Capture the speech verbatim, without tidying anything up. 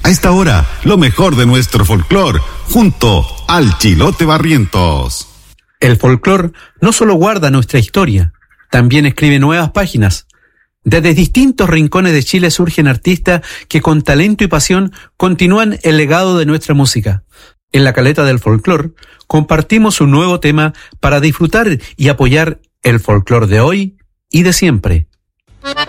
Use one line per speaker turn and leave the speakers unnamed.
A esta hora, lo mejor de nuestro folclor, junto al Chilote Barrientos.
El folclor no solo guarda nuestra historia, también escribe nuevas páginas. Desde distintos rincones de Chile surgen artistas que con talento y pasión continúan el legado de nuestra música. En la Caleta del Folclor compartimos un nuevo tema para disfrutar y apoyar el folclor de hoy y de siempre.